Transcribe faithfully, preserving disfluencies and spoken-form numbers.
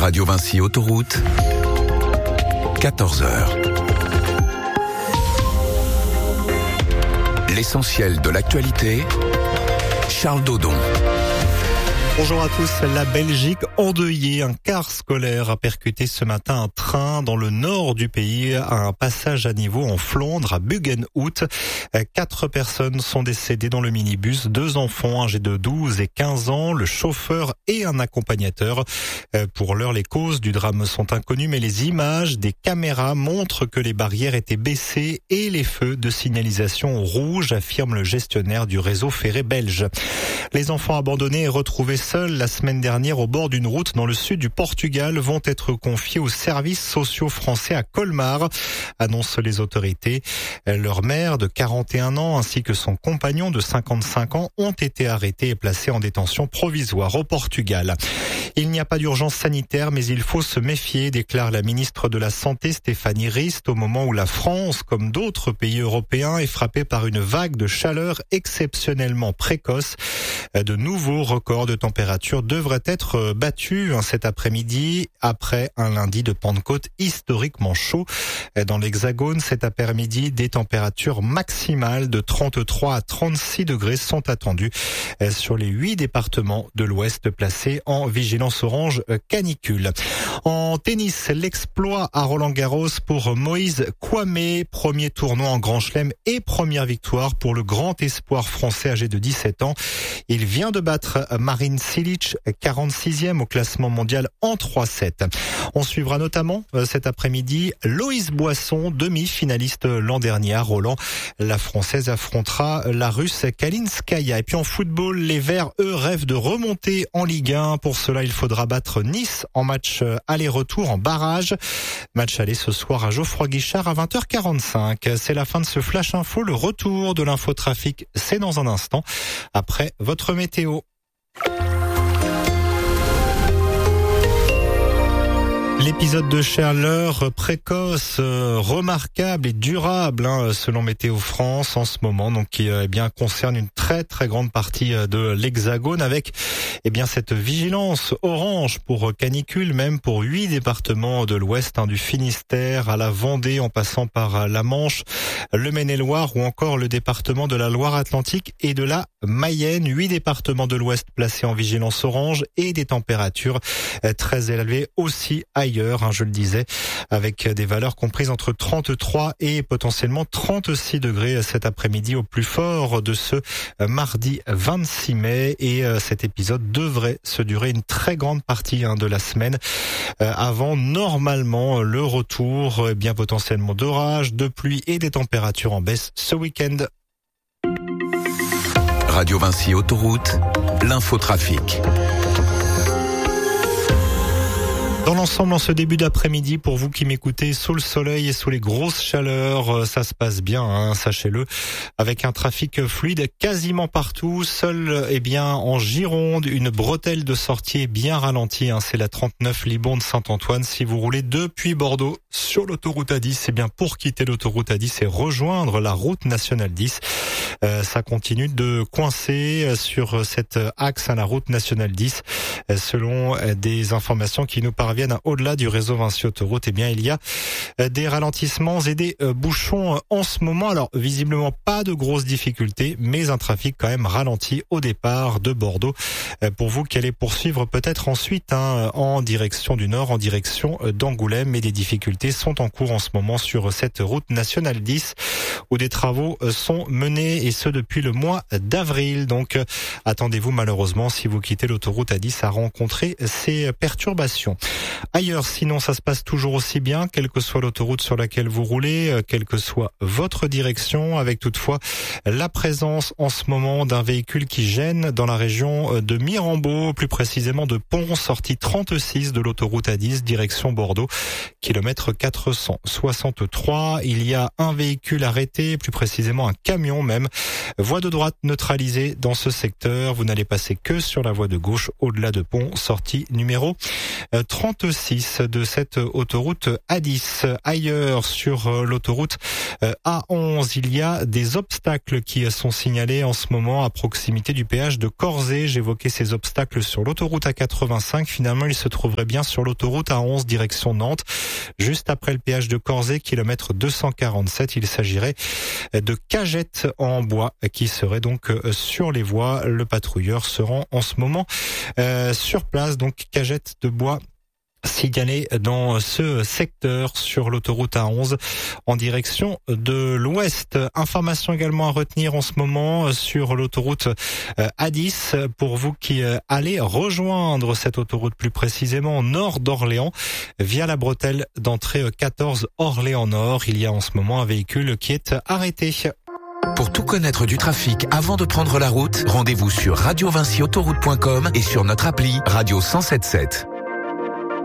Radio Vinci Autoroute, quatorze heures. L'essentiel de l'actualité, Charles Dodon. Bonjour à tous. La Belgique endeuillée. Un car scolaire a percuté ce matin un train dans le nord du pays à un passage à niveau en Flandre, à Buggenhout. Quatre personnes sont décédées dans le minibus. Deux enfants âgés de douze et quinze ans, le chauffeur et un accompagnateur. Pour l'heure, les causes du drame sont inconnues, mais les images des caméras montrent que les barrières étaient baissées et les feux de signalisation rouges, affirme le gestionnaire du réseau ferré belge. Les enfants abandonnés et retrouvés seuls la semaine dernière au bord d'une route dans le sud du Portugal vont être confiés aux services sociaux français à Colmar, annoncent les autorités. Leur mère de quarante et un ans ainsi que son compagnon de cinquante-cinq ans ont été arrêtés et placés en détention provisoire au Portugal. Il n'y a pas d'urgence sanitaire, mais il faut se méfier, déclare la ministre de la Santé Stéphanie Rist, au moment où la France, comme d'autres pays européens, est frappée par une vague de chaleur exceptionnellement précoce. De nouveaux records de température devraient être battus cet après-midi après un lundi de Pentecôte historiquement chaud. Dans l'Hexagone, cet après-midi, des températures maximales de trente-trois à trente-six degrés sont attendues sur les huit départements de l'Ouest placés en vigilance orange canicule. En tennis, l'exploit à Roland-Garros pour Moïse Kouamé, premier tournoi en Grand Chelem et première victoire pour le grand espoir français âgé de dix-sept ans. Il vient de battre Marin Cilic, quarante-sixième au classement mondial en trois sept. On suivra notamment cet après-midi Loïs Boisson, demi-finaliste l'an dernier à Roland. La Française affrontera la Russe Kalinskaya. Et puis en football, les Verts, eux, rêvent de remonter en Ligue un. Pour cela, il faudra battre Nice en match aller-retour en barrage. Match aller ce soir à Geoffroy Guichard à vingt heures quarante-cinq. C'est la fin de ce Flash Info. Le retour de l'infotrafic, c'est dans un instant. Après votre météo. L'épisode de chaleur précoce, euh, remarquable et durable, hein, selon Météo France en ce moment, donc qui euh, eh bien concerne une très très grande partie de l'Hexagone, avec eh bien cette vigilance orange pour canicule, même pour huit départements de l'Ouest, hein, du Finistère à la Vendée, en passant par la Manche, le Maine-et-Loire ou encore le département de la Loire-Atlantique et de la Mayenne. Huit départements de l'Ouest placés en vigilance orange et des températures euh, très élevées aussi ailleurs, hein, je le disais, avec des valeurs comprises entre trente-trois et potentiellement trente-six degrés cet après-midi au plus fort de ce mardi vingt-six mai. Et euh, cet épisode devrait se durer une très grande partie, hein, de la semaine euh, avant normalement le retour, eh bien potentiellement d'orages, de pluie et des températures en baisse ce week-end. Radio Vinci Autoroute, l'infotrafic. Dans l'ensemble, en ce début d'après-midi, pour vous qui m'écoutez sous le soleil et sous les grosses chaleurs, ça se passe bien, hein, sachez-le, avec un trafic fluide quasiment partout. Seul, eh bien, en Gironde, une bretelle de sortie est bien ralentie, hein, c'est la trente-neuf Libourne-Saint-Antoine. Si vous roulez depuis Bordeaux sur l'autoroute A dix, eh bien, pour quitter l'autoroute A dix et rejoindre la route nationale dix, euh, ça continue de coincer sur cet axe, à la route nationale dix, selon des informations qui nous parviennent au-delà du réseau Vinci Autoroute. Eh bien, il y a des ralentissements et des bouchons en ce moment. Alors, visiblement pas de grosses difficultés, mais un trafic quand même ralenti au départ de Bordeaux. Pour vous qui allez poursuivre peut-être ensuite, hein, en direction du nord, en direction d'Angoulême, mais des difficultés sont en cours en ce moment sur cette route nationale dix, où des travaux sont menés, et ce depuis le mois d'avril. Donc, attendez-vous malheureusement, si vous quittez l'autoroute A dix, à rencontrer ces perturbations. Ailleurs, sinon, ça se passe toujours aussi bien, quelle que soit l'autoroute sur laquelle vous roulez, quelle que soit votre direction, avec toutefois la présence en ce moment d'un véhicule qui gêne dans la région de Mirambeau, plus précisément de Pont, sortie trente-six de l'autoroute A dix, direction Bordeaux, kilomètre quatre cent soixante-trois. Il y a un véhicule arrêté, plus précisément un camion même. Voie de droite neutralisée dans ce secteur. Vous n'allez passer que sur la voie de gauche, au-delà de Pont, sortie numéro trente. trente-six de cette autoroute A dix. Ailleurs, sur l'autoroute A onze, il y a des obstacles qui sont signalés en ce moment à proximité du péage de Corzet. J'évoquais ces obstacles sur l'autoroute A quatre-vingt-cinq. Finalement, ils se trouveraient bien sur l'autoroute A onze direction Nantes, juste après le péage de Corzet, kilomètre deux cent quarante-sept. Il s'agirait de cagettes en bois qui seraient donc sur les voies. Le patrouilleur se rend en ce moment euh, sur place, donc cagettes de bois signalé dans ce secteur sur l'autoroute A onze en direction de l'ouest. Information également à retenir en ce moment sur l'autoroute A dix pour vous qui allez rejoindre cette autoroute plus précisément au nord d'Orléans via la bretelle d'entrée quatorze Orléans Nord. Il y a en ce moment un véhicule qui est arrêté. Pour tout connaître du trafic avant de prendre la route, rendez-vous sur radio vinci autoroute point com et sur notre appli Radio cent soixante-dix-sept.